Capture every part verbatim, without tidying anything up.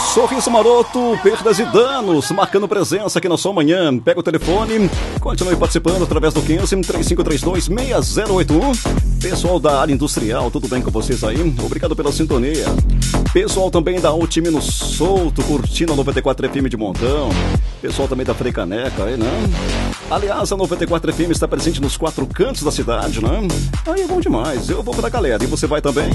Sorriso Maroto, perdas e danos, marcando presença aqui na sua manhã. Pega o telefone, continue participando através do quinze, três cinco três dois, seis zero oito um. Pessoal da área industrial, tudo bem com vocês aí? Obrigado pela sintonia. Pessoal também da Altimino Souto, curtindo a noventa e quatro F M de Montão. Pessoal também da Freicaneca aí, né? Aliás, a noventa e quatro F M está presente nos quatro cantos da cidade, né? Aí é bom demais, eu vou pra galera. E você vai também?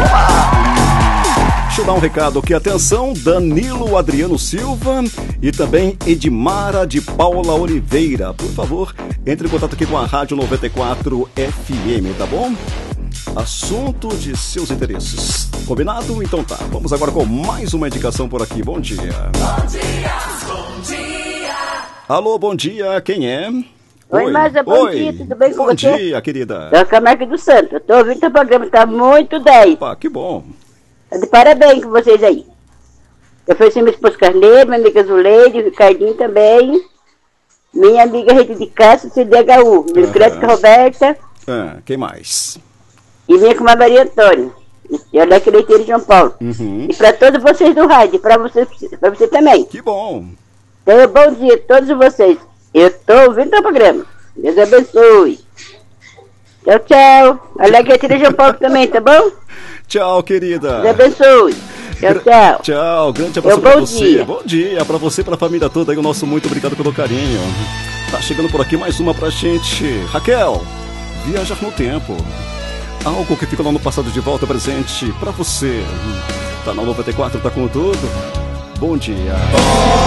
Deixa eu dar um recado aqui, atenção, Danilo Adriano Silva e também Edmara de Paula Oliveira. Por favor, entre em contato aqui com a Rádio noventa e quatro F M, tá bom? Assunto de seus interesses. Combinado? Então tá, vamos agora com mais uma indicação por aqui. Bom dia. Bom dia, bom dia. Alô, bom dia, quem é? Oi, Márcia, bom Oi. dia, tudo bem com bom você? Bom dia, querida. Eu sou a Camargo do Santo, eu tô ouvindo o programa, tá muito dez. Opa, que bom. Tá de parabéns com vocês aí. Eu fui minha esposa Carneiro, minha amiga Zuleide, o Ricardinho também, minha amiga Rede de Castro, C D H U, minha crédito Roberta. Ah, quem mais? E minha comadre Maria Antônia. E olha que leiteira de João Paulo. Uhum. E para todos vocês do rádio, para você, pra você também. Que bom. Então, bom dia a todos vocês. Eu estou ouvindo o programa. Deus abençoe. Tchau, tchau. Olha que leiteira de João Paulo também, tá bom? Tchau, querida. Deus abençoe. Tchau, tchau. Tchau, grande abraço Meu pra bom você. dia. Bom dia pra você e pra família toda aí. O nosso muito obrigado pelo carinho. Tá chegando por aqui mais uma pra gente. Raquel, viajar no tempo. Algo que fica lá no passado de volta presente pra você. Tá na noventa e quatro, tá com tudo. Bom dia.